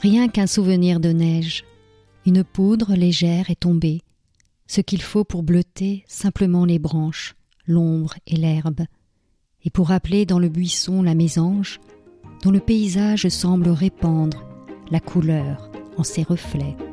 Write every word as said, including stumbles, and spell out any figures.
rien qu'un souvenir de neige. Une poudre légère est tombée, ce qu'il faut pour bleuter simplement les branches, l'ombre et l'herbe, et pour appeler dans le buisson la mésange, dont le paysage semble répandre la couleur en ses reflets.